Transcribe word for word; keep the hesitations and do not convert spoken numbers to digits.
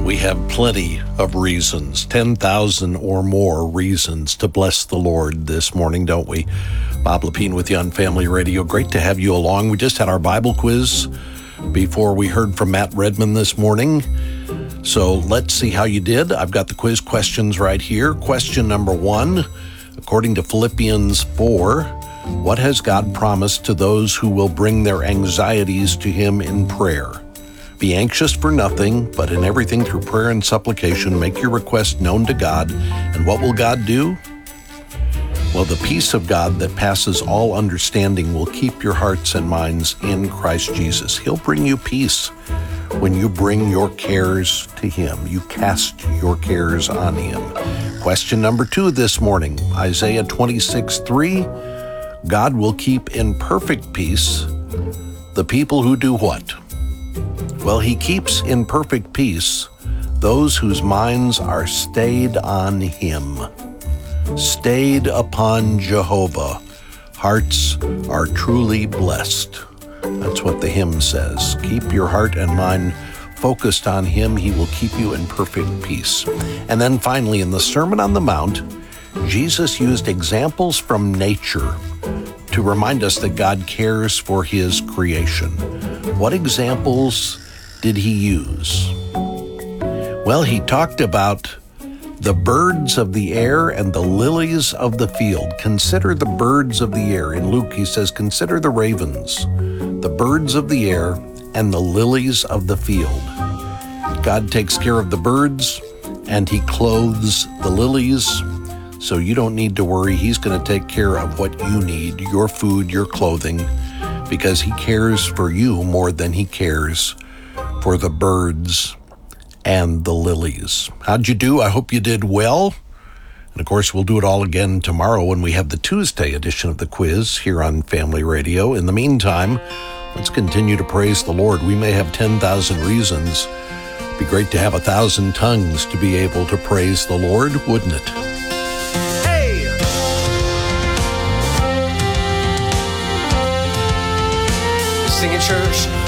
We have plenty of reasons, ten thousand or more reasons to bless the Lord this morning, don't we? Bob Lepine with you on Family Radio. Great to have you along. We just had our Bible quiz before we heard from Matt Redman this morning. So let's see how you did. I've got the quiz questions right here. Question number one, according to Philippians four, what has God promised to those who will bring their anxieties to Him in prayer? Be anxious for nothing, but in everything through prayer and supplication, make your request known to God. And what will God do? Well, the peace of God that passes all understanding will keep your hearts and minds in Christ Jesus. He'll bring you peace when you bring your cares to Him. You cast your cares on Him. Question number two this morning, Isaiah twenty-six three. God will keep in perfect peace the people who do what? Well, He keeps in perfect peace those whose minds are stayed on Him. Stayed upon Jehovah. Hearts are truly blessed. That's what the hymn says. Keep your heart and mind focused on Him. He will keep you in perfect peace. And then finally, in the Sermon on the Mount, Jesus used examples from nature to remind us that God cares for His creation. What examples did He use? Well, He talked about the birds of the air and the lilies of the field. Consider the birds of the air. In Luke, He says, consider the ravens, the birds of the air and the lilies of the field. God takes care of the birds and He clothes the lilies. So you don't need to worry. He's going to take care of what you need, your food, your clothing, because He cares for you more than He cares for the birds and the lilies. How'd you do? I hope you did well. And of course, we'll do it all again tomorrow when we have the Tuesday edition of the quiz here on Family Radio. In the meantime, let's continue to praise the Lord. We may have ten thousand reasons. It'd be great to have a thousand tongues to be able to praise the Lord, wouldn't it? Sing it, church.